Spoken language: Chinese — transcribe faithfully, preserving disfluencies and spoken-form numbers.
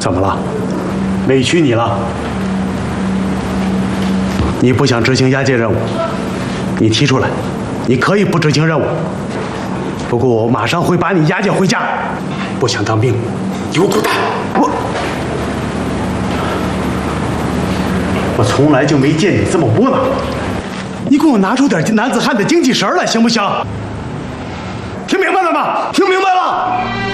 怎么了？委屈你了？你不想执行押解任务，你提出来，你可以不执行任务。不过我马上会把你押解回家。不想当兵，有滚蛋！我我从来就没见你这么窝囊。你给我拿出点男子汉的精气神来，行不行？听明白了吗？听明白了？